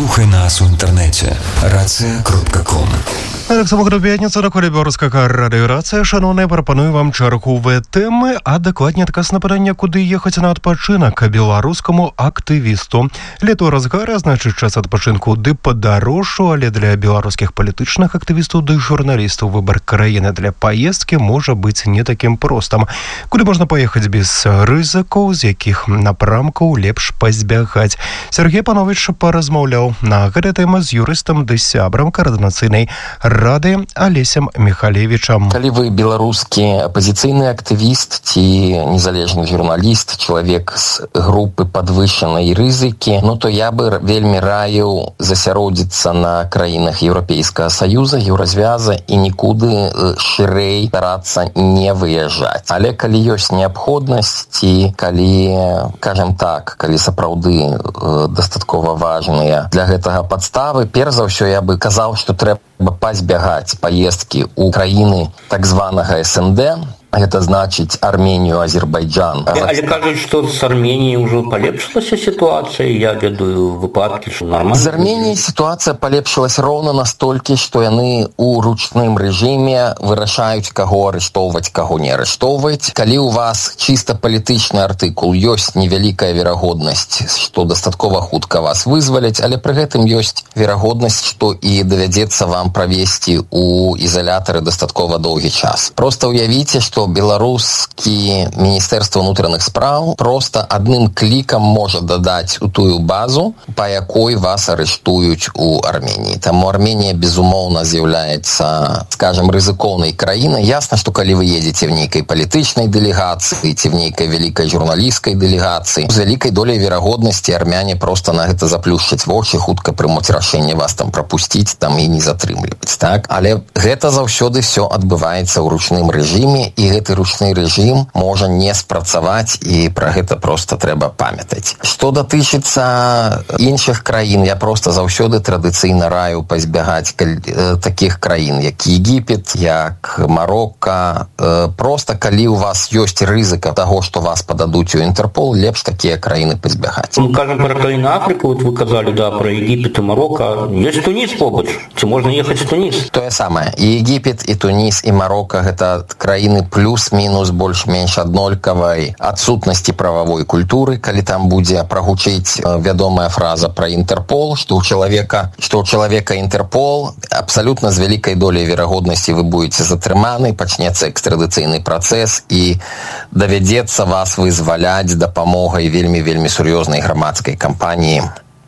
Слухай нас у інтернеті racja.com. Так само до п'ятниці на колі Білоруська радіо «Рація». Шановне, пропоную вам чергові теми, а докладні отказ на питання, куди їхати на відпочинок білоруському активісту. Літо розгара, значить час відпочинку ди подорожчав, але для білоруських політичних активістів ди журналістів вибір країни для поїздки може бути не таким простим. Куди можна поїхати без ризиків, з яких напрамків лепш позбягати. Сергій Панович порозмовляв на гэту тему з юристом ды сябрам координаційної Рады Олесем Михалевичем. Калі вы беларускі апозіцыйны актывіст ці незалежны журналіст, чалавек з групы падвышанай рызыкі, то я бы вельмі раіў засяродзіцца на краінах Еўрапейскага Саюза, Еўразвяза і нікуды шырэй старацца не выязджаць. Але калі ёсць неабходнасць ці калі, кажам так, калі сапраўды дастаткова важныя для гэтага падставы, перш за ўсё я бы казаў, што трэба пазбягаць паездкі ў краіны так званага СНД. Это значит Армению, Азербайджан. Але кажуть, что с Арменией уже полепшилась ситуация, я ведаю выпадки, что нормально. С Арменией ситуация полепшилась ровно настолько, что яны у ручным режиме вырашаюць, каго арыштоўваць, каго не арыштоўваць. Калі у вас чисто палітычны артыкул, ёсць невялікая верагоднасць, что дастаткова хутка вас вызваляць, але пры гэтым ёсць верагоднасць, што і давядзецца вам правесці у изолятары дастаткова доўгі час. Просто уявіце, што беларускі Міністэрства ўнутраных спраў просто адным клікам можа дадаць у тую базу, па якой вас арыштуюць у Арменіі. Таму Арменія, безумоўна, з'яўляецца, скажем, рызыкоўнай краінай. Ясна, што калі вы едзеце в нейкай палітычнай дэлегацыі ці в нейкай вялікай журналісцкай дэлегацыі, з вялікай доляй верагоднасці армяне просто на гэта заплюшчаць вочы, хутка прымуць рашэнне вас там прапусціць там і не затрымліваць. Так? Але гэта заўсёды все адбываецца ў ручным рэжыме, і гэты ручны рэжым можа не спрацаваць, і пра гэта просто трэба памятаць. Што датычыцца іншых краін, я просто заўсёды традыцыйна раю пазбягаць такіх краін, як Егіпет, як Марокко. Просто калі у вас ёсць рызыка таго, што вас пададуць у Інтэрпол, лепш такія краіны пазбягаць. Мы кажам пра краіны Афрыкі, вот вы казалі, да, пра Егіпет і Марокко. Ёсць Туніс побач, ці можна ехаць у Туніс? Тое самае. І Егіпет, і Туніс, і Марокко — гэта краіны плюс-мінус больш-менш аднолькавай адсутнасці прававой культуры. Калі там будзе прагучыць вядомая фраза пра Інтэрпол, што ў чалавека Інтэрпол, абсалютна з вялікай доляй верагоднасці вы будете затрыманы, пачнецца экстрадыцыйны працэс і давядзецца вас вызваляць дапамогай вельмі сур'ёзнай грамадскай кампаніі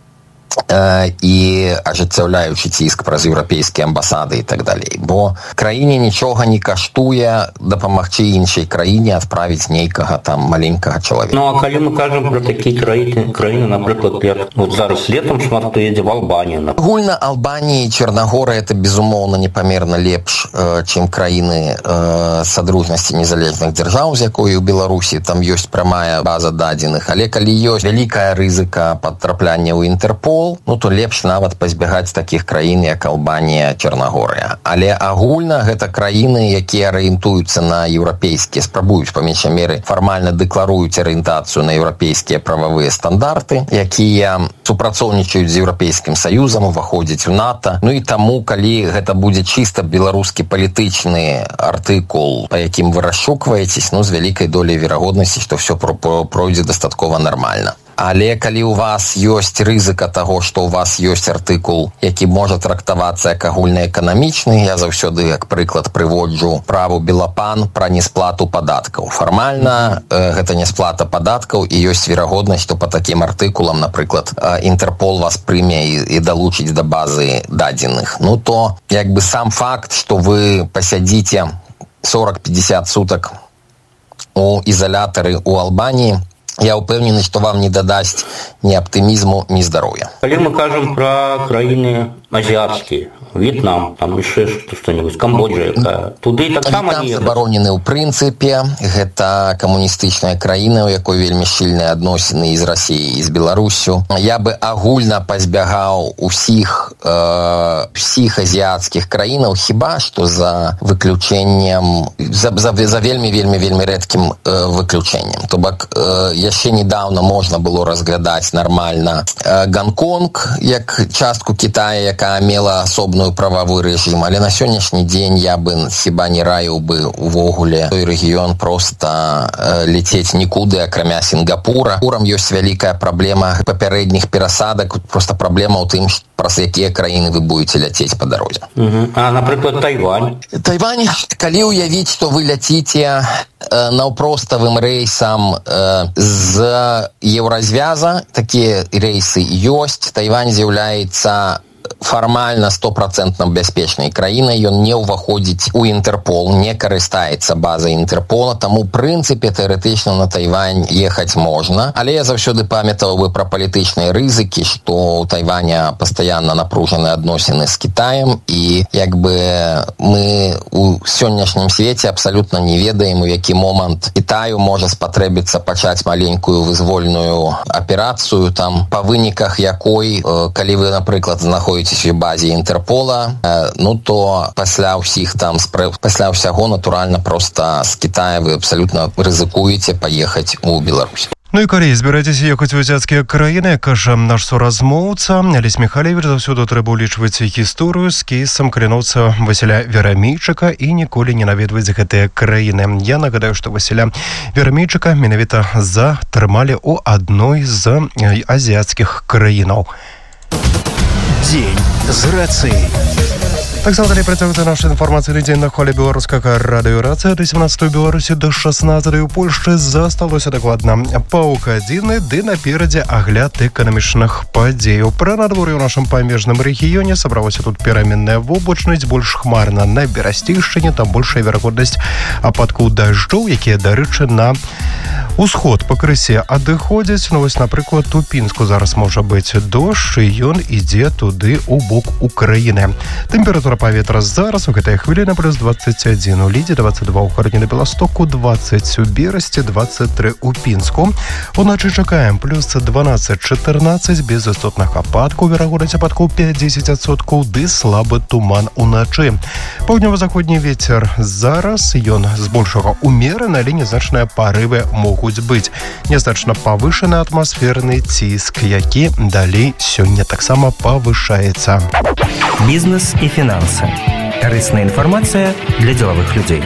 і ажыццяўляючы ціск праз еўрапейскія амбасады і так далей. Бо краіне нічога не каштуе дапамагчы іншай краіне адправіць нейкага там маленькага чалавека. А калі мы кажам пра такія краіны, напрыклад, вот зараз летом шмат хто едзе в Албанію. Агульна Албанія і Чарнагора — это, безумоўна, непамерна лепш, чым краіны Садружнасці незалежных дзяржаў, з якой у Беларусі там ёсць прамая база дадзеных. Але калі ёсць вялікая рызыка патрапляння ў Інтэрпол, то лепш нават пазбягаць такіх краін, як Албанія, Чарнагорыя. Але агульна гэта краіны, якія арыентуюцца на еўрапейскія, спрабуюць па меншай меры фармальна дэкларуюць арыентацыю на еўрапейскія прававыя стандарты, якія супрацоўнічаюць з Еўрапейскім Саюзам, уваходзяць у НАТО. І таму, калі гэта будзе чыста беларускі палітычны артыкул, па якім вы расшукваецесь, з вялікай долей верагоднасці, што все пройдзе дастаткова нармальна. Але калі у вас ёсць рызыка таго, што у вас ёсць артыкул, які можа трактавацца як агульнаэканамічны, я заўсёды як прыклад прыводжу праву Белапан пра несплату падаткаў. Фармальна гэта несплата падаткаў, і ёсць верагоднасць, што па такім артыкулам, напрыклад, Інтэрпол вас прыме і далучыць да базы дадзеных. То як бы сам факт, што вы пасядзіце 40-50 сутак у изолятары у Албании, я упевнений, что вам не дадасць ні оптимизму, ні здоров'я. Коли мы кажем про країни азіатські, В'етнам, там яшчэ што-нибудь, Камбоджа, якая. Туды таксама там не забаронены ў прынцыпе. Гэта камуністычная краіна, у якой вельмі шчыльныя адносіны і з Расіяй, і з Беларусю. Я бы агульна пазбягаў усіх азіяцкіх краінаў, хіба што за выключэннем, за вельмі рэдкім выключэннем. То бок, яшчэ недавно можна было разглядаць нармальна Гонконг як частку Китая, якая мела асобную прававой рэжым, але на сённяшні дзень я бы хіба не раіў бы увогуле той рэгіён проста летець нікуды, акрамя Сінгапура. Урам ёсць вялікая праблема папярэдніх перасадак, проста праблема ў тым, праз якія краіны вы будете ляцець па дарозе. А, напрыклад, Тайвань? Тайвань, калі ўявіць, што вы ляціце наўпроставым рэйсам з Еўразвяза, такія рэйсы ёсць. Тайвань з'яўляецца фармальна 100% бяспечнай краінай, ён не ўваходзіць у Інтэрпол, не карыстаецца базай Інтэрпола, таму ў прынцыпе тэарэтычна на Тайвань ехаць можна, але я заўсёды памятаў бы пра палітычныя рызыкі, што ў Тайваня пастаянна напружаныя адносіны з Кітаем, і як бы мы у сённяшнім свеце абсалютна не ведаем, у які момант Кітаю можа спатрэбіцца пачаць маленькую вызвольную аперацыю, там па выніках якой, калі вы, напрыклад, знаходзіцеся у базе Інтэрпола, ну то пасля ўсіх там пасля ўсяго, натуральна, проста з Кітая вы абсалютна рызыкуеце паехаць у Беларусь. Ну і калі збіраецеся ехаць у азіяцкія краіны, кажа наш суразмоўца Алесь Михалевич, заўсёды трэба ўлічваць гісторыю з кейсам каліноўца Васіля Верамейчыка і ніколі не наведваць гэтыя краіны. Я нагадаю, што Васіля Верамейчыка менавіта затрымалі ў адной з азіяцкіх краінаў. Дзень з рацыяй. Так далее працягваецца наша інфармацыйны дзень на хвалі беларускага радыёрацыя. Да 17 у Беларусі, да 16 у Польшчы засталося дакладна паўгадзіны, ды наперадзе агляд эканамічных падзеяў. Пра надвор'е ў нашым памежным рэгіёне сабралася тут пераменная воблачнасць, больш хмарна на Берасцейшчыне, там большая верагоднасць ападкаў дажджоў, якія, дарэчы, на усход пакрысе адыходзяць. Ну вось, напрыклад, у Пінску зараз можа быць дождж, і ён ідзе туды у бок Украіны. Тэмпература паветра зараз у гэтай хвіліны плюс 21 у Лідзе, 22 у Гарні на Беластоку, 20 у Берасці, 23 у Пінску. Уначы чакаем плюс 12-14 без істотных ападкаў, верагоднасць ападкаў 5-10%, ды слабы туман уначы. Паўднёва-заходні вецер зараз, ён збольшага умераны, але незначныя парывы могуць быць. Незначна павышаны атмасферны ціск, які далей сёння таксама павышаецца. Бізнес і фінансы. Карысная інфармацыя для дзелавых людзей.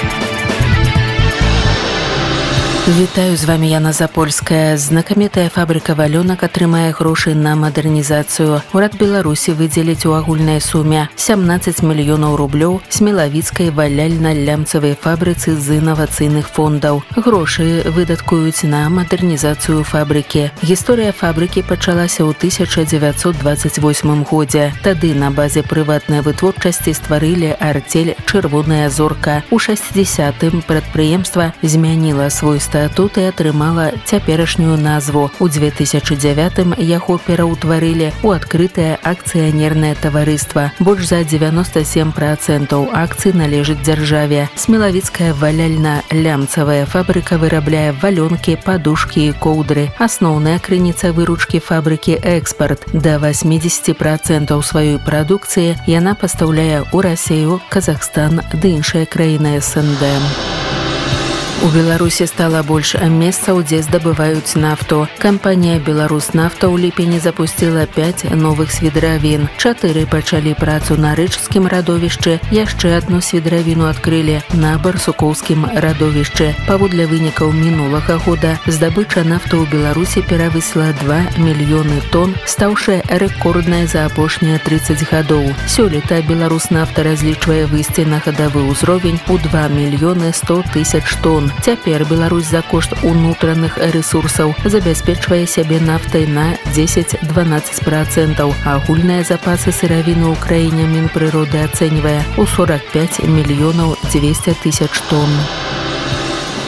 Вітаю, з вами Яна Запольская. Знакамітая фабрыка валёнак атрымае грошы на мадэрнізацыю. Урад Беларусі выдзеліць у агульнай суме 17 мільёнаў рублёў смелавіцкай валяльна-лямцавай фабрыцы з інавацыйных фондаў. Грошы выдаткуюць на мадэрнізацыю фабрыкі. Гісторыя фабрыкі пачалася ў 1928 годзе. Тады на базе прыватнай вытворчасці стварылі артель «Чырвоная зорка». У 60-м прадпрыемства змяніла свой статут і атрымала цяперашнюю назву. У 2009-м яго пераўтварылі ў адкрытае акцыянернае таварыства. Больш за 97% акцый належыць дзяржаве. Смелавіцкая валяльна-лямцавая фабрыка вырабляе валёнкі, падушкі і коўдры. Асноўная крыніца выручкі фабрыкі экспарт. Да 80% сваёй прадукцыі яна пастаўляе ў Расію, Казахстан ды іншыя краіны СНД. У Беларусі стала больш месцаў, дзе здабываюць нафту. Кампанія «Беларуснафта» ў ліпені запусціла 5 новых свідравін. 4 пачалі працу на рэчскім радовішчы, яшчэ адну свідравіну адкрылі на барсукоўскім радовішчы. Паводле вынікаў мінулага года здабыча нафты ў Беларусі перавысіла 2 мільёны тонн, стаўшы рэкорднай за апошнія 30 гадоў. Сёлета «Беларуснафта» разлічвае выйсці на гадавы ўзровень у 2 мільёны 100 тысяч тонн. Цяпер Беларусь за кошт унутраных рэсурсаў забяспечвае сябе нафтай на 10-12%. Агульныя запасы сыравіны ў краіне Мінпрыроды ацэньвае ў 45 мільёнаў 200 тысяч тонн.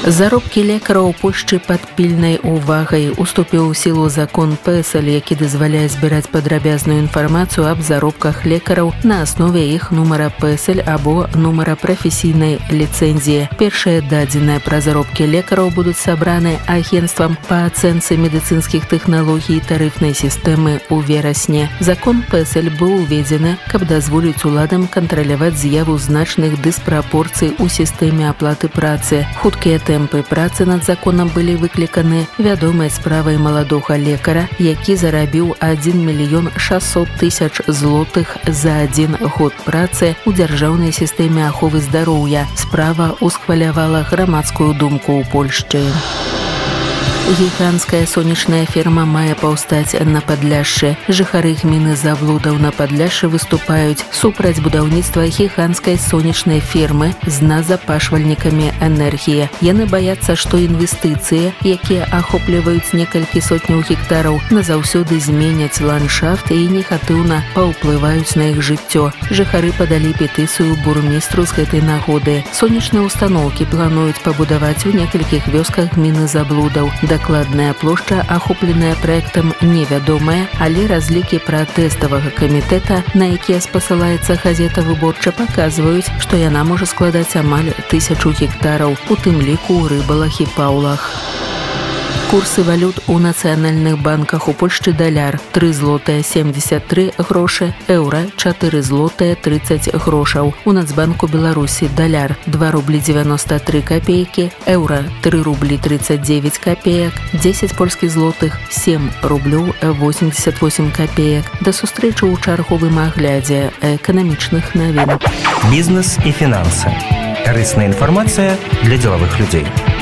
Заробкі лекараў у Польшчы пад пільнай увагай. Уступіў у сілу закон ПСЛ, які дазваляе збіраць падрабязную інфармацыю аб заробках лекараў на аснове іх нумара ПСЛ або нумара прафесійнай ліцэнзіі. Першыя дадзеныя пра заробкі лекараў будуць сабраны агенцтвам па ацэнцы медыцынскіх тэхналогій і тарыфнай сістэмы ў верасні. Закон ПСЛ быў уведзены, каб дазволіць уладам кантраляваць з'яву значных дыспрапорцый у сістэме аплаты працы. Хуткія тэмпы працы над законам былі выкліканы вядомай справай маладога лекара, які зарабіў 1 600 000 злотых за 1 год працы ў дзяржаўнай сістэме аховы здароўя. Справа усхвалявала грамадскую думку ў Польшчы. Гіганцкая сонечная ферма мае паўстаць на Падляшшы. Жыхары гміны Завлудаў на Падляшшы выступаюць супраць будаўніцтва гіганцкай сонечнай фермы з назапашвальнікамі энергіі. Яны баяцца, што інвестыцыі, якія ахопліваюць некалькі сотняў гектараў, назаўсёды зменяць ландшафт і негатыўна паўплываюць на іх жыццё. Жыхары падалі петыцыю бурмістру з гэтай нагоды. Сонечныя ўстаноўкі плануюць пабудаваць у некалькіх вёсках гміны Заблудаў. Дакладная плошча, ахопленая праектам, невядомая, але разлікі пратэставага камітэта, на якія спасылаецца газета «Выборча», паказваюць, што яна можа складаць амаль 1000 гектараў, у тым ліку ў рыбалах і паўлах. Курсы валют у нацыянальных банках у Польшчы: даляр 3 злотыя 73 грошы, еўра 4 злотыя 30 грошаў. У Нацбанку Беларусі даляр 2 рублі 93 копейкі, еўра 3 рублі 39 копеек, 10 польскіх злотых 7 рублёў 88 копеек. Да сустрэчы ў чарговым аглядзе эканамічных навін. Бізнес і фінансы. Карысная інфармацыя для дзелавых людзей.